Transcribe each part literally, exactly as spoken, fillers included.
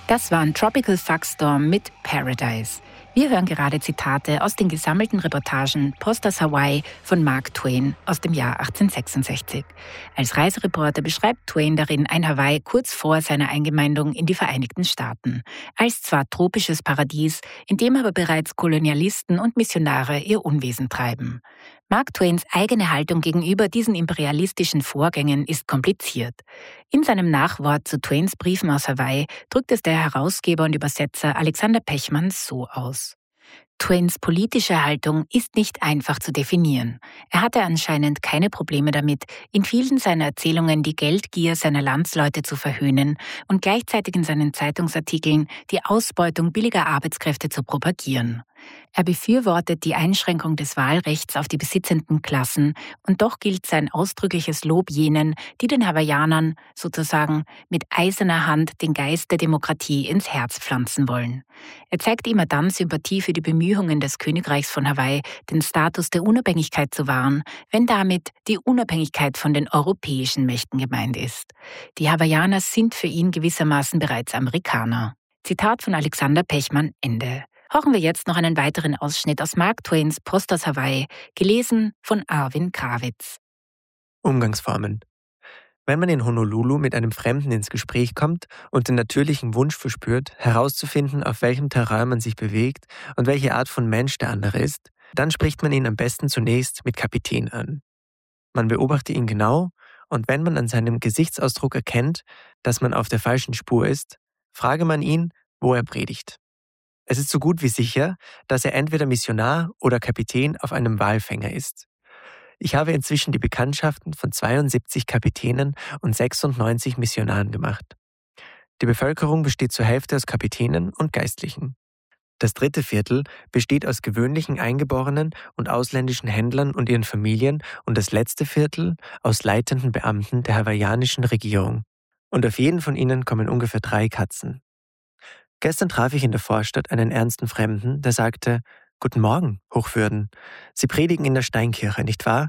Das war ein Tropical Fuckstorm mit Paradise. Wir hören gerade Zitate aus den gesammelten Reportagen Post aus Hawaii von Mark Twain aus dem Jahr achtzehnhundertsechsundsechzig. Als Reisereporter beschreibt Twain darin ein Hawaii kurz vor seiner Eingemeindung in die Vereinigten Staaten. Als zwar tropisches Paradies, in dem aber bereits Kolonialisten und Missionare ihr Unwesen treiben. Mark Twains eigene Haltung gegenüber diesen imperialistischen Vorgängen ist kompliziert. In seinem Nachwort zu Twains Briefen aus Hawaii drückt es der Herausgeber und Übersetzer Alexander Pechmann so aus. Twains politische Haltung ist nicht einfach zu definieren. Er hatte anscheinend keine Probleme damit, in vielen seiner Erzählungen die Geldgier seiner Landsleute zu verhöhnen und gleichzeitig in seinen Zeitungsartikeln die Ausbeutung billiger Arbeitskräfte zu propagieren. Er befürwortet die Einschränkung des Wahlrechts auf die besitzenden Klassen und doch gilt sein ausdrückliches Lob jenen, die den Hawaiianern sozusagen mit eiserner Hand den Geist der Demokratie ins Herz pflanzen wollen. Er zeigt immer dann Sympathie für die Bemühungen des Königreichs von Hawaii, den Status der Unabhängigkeit zu wahren, wenn damit die Unabhängigkeit von den europäischen Mächten gemeint ist. Die Hawaiianer sind für ihn gewissermaßen bereits Amerikaner. Zitat von Alexander Pechmann, Ende. Hören wir jetzt noch einen weiteren Ausschnitt aus Mark Twains Post aus Hawaii, gelesen von Arvin Krawitz. Umgangsformen. Wenn man in Honolulu mit einem Fremden ins Gespräch kommt und den natürlichen Wunsch verspürt, herauszufinden, auf welchem Terrain man sich bewegt und welche Art von Mensch der andere ist, dann spricht man ihn am besten zunächst mit Kapitän an. Man beobachtet ihn genau und wenn man an seinem Gesichtsausdruck erkennt, dass man auf der falschen Spur ist, frage man ihn, wo er predigt. Es ist so gut wie sicher, dass er entweder Missionar oder Kapitän auf einem Walfänger ist. Ich habe inzwischen die Bekanntschaften von zweiundsiebzig Kapitänen und sechsundneunzig Missionaren gemacht. Die Bevölkerung besteht zur Hälfte aus Kapitänen und Geistlichen. Das dritte Viertel besteht aus gewöhnlichen Eingeborenen und ausländischen Händlern und ihren Familien und das letzte Viertel aus leitenden Beamten der hawaiianischen Regierung. Und auf jeden von ihnen kommen ungefähr drei Katzen. Gestern traf ich in der Vorstadt einen ernsten Fremden, der sagte: »Guten Morgen, Hochwürden. Sie predigen in der Steinkirche, nicht wahr?«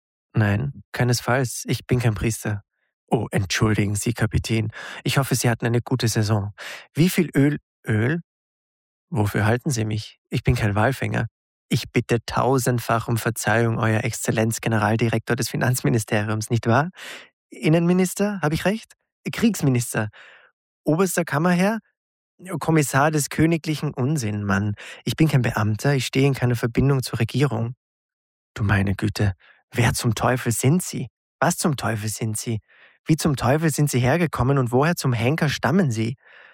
»Nein, keinesfalls. Ich bin kein Priester.« »Oh, entschuldigen Sie, Kapitän. Ich hoffe, Sie hatten eine gute Saison. Wie viel Öl...« »Öl? Wofür halten Sie mich? Ich bin kein Walfänger.« »Ich bitte tausendfach um Verzeihung, Euer Exzellenz, Generaldirektor des Finanzministeriums, nicht wahr? Innenminister, habe ich recht? Kriegsminister, oberster Kammerherr? Kommissar des königlichen Unsinn, Mann. Ich bin kein Beamter, ich stehe in keiner Verbindung zur Regierung.« »Du meine Güte, wer zum Teufel sind Sie? Was zum Teufel sind Sie? Wie zum Teufel sind Sie hergekommen und woher zum Henker stammen Sie?«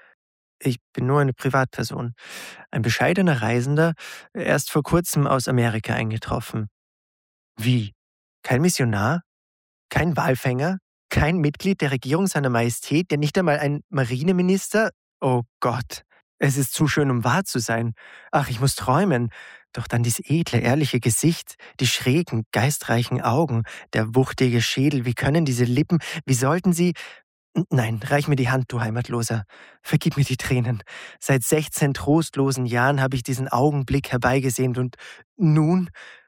»Ich bin nur eine Privatperson, ein bescheidener Reisender, erst vor kurzem aus Amerika eingetroffen.« »Wie? Kein Missionar? Kein Walfänger? Kein Mitglied der Regierung seiner Majestät, der nicht einmal ein Marineminister? Oh Gott, es ist zu schön, um wahr zu sein. Ach, ich muss träumen. Doch dann dieses edle, ehrliche Gesicht, die schrägen, geistreichen Augen, der wuchtige Schädel, wie können diese Lippen, wie sollten sie... Nein, reich mir die Hand, du Heimatloser. Vergib mir die Tränen. Seit sechzehn trostlosen Jahren habe ich diesen Augenblick herbeigesehnt und nun...